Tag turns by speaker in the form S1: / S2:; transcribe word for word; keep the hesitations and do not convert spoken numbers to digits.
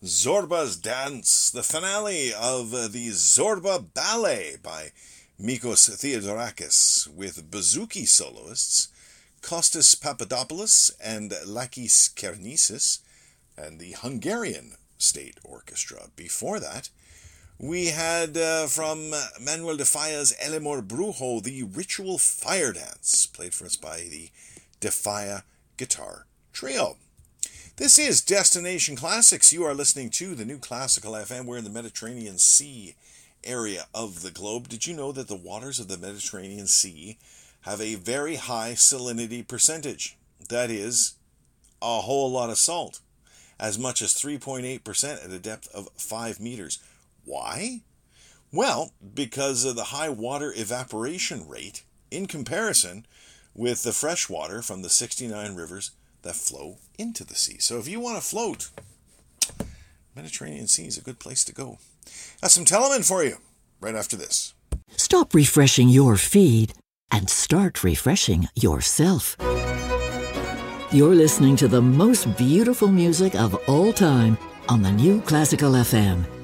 S1: Zorba's Dance, the finale of uh, the Zorba Ballet by Mikos Theodorakis, with bouzouki soloists Kostas Papadopoulos and Lakis Kernisis, and the Hungarian State Orchestra. Before that, we had uh, from Manuel de Falla's El Amor Brujo, the Ritual Fire Dance, played for us by the De Falla Guitar Trio. This is Destination Classics. You are listening to the New Classical F M. We're in the Mediterranean Sea area of the globe. Did you know that the waters of the Mediterranean Sea have a very high salinity percentage? That is, a whole lot of salt, as much as three point eight percent at a depth of five meters. Why? Well, because of the high water evaporation rate in comparison with the fresh water from the sixty-nine rivers that flow into the sea. So if you want to float, Mediterranean Sea is a good place to go. Got some Telemann for you right after this.
S2: Stop refreshing your feed and start refreshing yourself. You're listening to the most beautiful music of all time on the New Classical F M.